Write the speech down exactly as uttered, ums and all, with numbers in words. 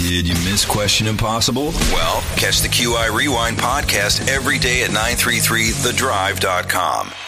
Did you miss Question Impossible? Well, catch the Q I Rewind podcast every day at nine three three the drive dot com.